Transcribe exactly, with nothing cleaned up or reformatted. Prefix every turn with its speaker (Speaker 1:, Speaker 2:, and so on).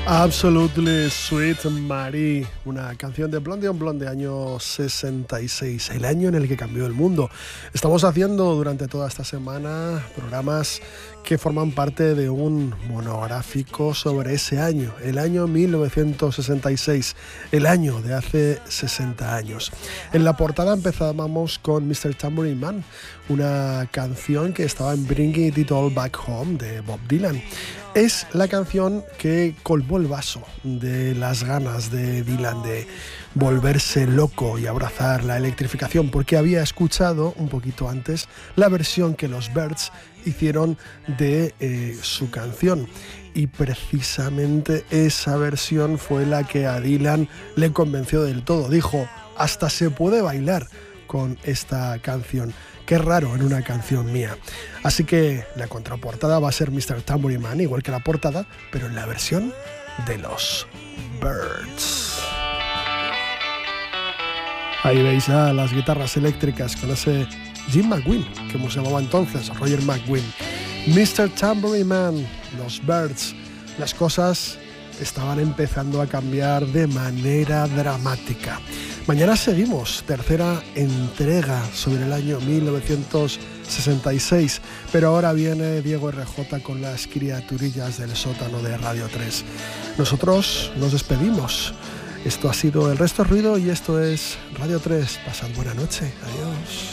Speaker 1: Absolutely Sweet Marie, una canción de Blondie on Blonde, año sesenta y seis, el año en el que cambió el mundo. Estamos haciendo durante toda esta semana programas que forman parte de un monográfico sobre ese año, el año mil novecientos sesenta y seis, el año de hace sesenta años. En la portada empezábamos con mister Tambourine Man, una canción que estaba en Bringing It All Back Home de Bob Dylan. Es la canción que colmó el vaso de las ganas de Dylan de volverse loco y abrazar la electrificación, porque había escuchado un poquito antes la versión que los Byrds hicieron de eh, su canción, y precisamente esa versión fue la que a Dylan le convenció del todo. Dijo, hasta se puede bailar con esta canción. Qué raro en una canción mía. Así que la contraportada va a ser mister Tambourine Man, igual que la portada, pero en la versión de los Byrds. Ahí veis a las guitarras eléctricas con ese Jim McGuinn, como se llamaba entonces, Roger McGuinn. mister Tambourine Man, los Byrds. Las cosas estaban empezando a cambiar de manera dramática. Mañana seguimos, tercera entrega sobre el año mil novecientos sesenta y seis, pero ahora viene Diego R J con las criaturillas del sótano de Radio tres. Nosotros nos despedimos. Esto ha sido El Resto es Ruido y esto es Radio tres. Pasad buena noche. Adiós.